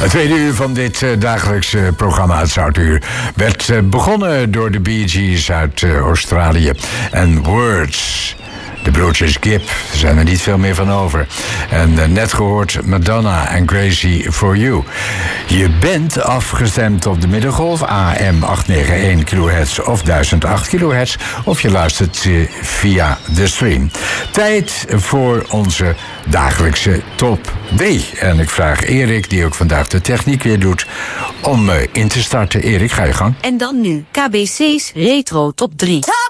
Het tweede uur van dit dagelijkse programma, het Zoutuur, werd begonnen door de Bee Gees uit Australië. En Words, de broertjes Gibb, er zijn er niet veel meer van over. En net gehoord Madonna en Crazy For You. Je bent afgestemd op de middengolf, AM 891 kHz of 1008 kHz. Of je luistert via de stream. Tijd voor onze dagelijkse top D. En ik vraag Erik, die ook vandaag de techniek weer doet, om in te starten. Erik, ga je gang. En dan nu KBC's Retro Top 3.